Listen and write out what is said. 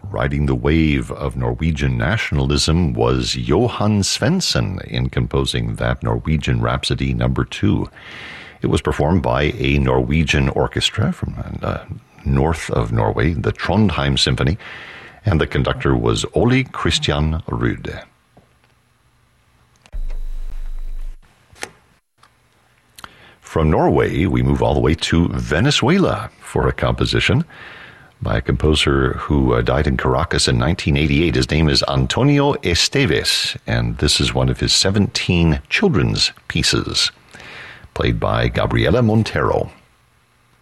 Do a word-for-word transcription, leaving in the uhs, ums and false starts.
Riding the wave of Norwegian nationalism was Johan Svensson in composing that Norwegian Rhapsody number two. It was performed by a Norwegian orchestra from uh, north of Norway, the Trondheim Symphony, and the conductor was Ole Christian Rude. From Norway, we move all the way to Venezuela for a composition by a composer who uh, died in Caracas in nineteen eighty-eight. His name is Antonio Esteves, and this is one of his seventeen children's pieces, played by Gabriela Montero.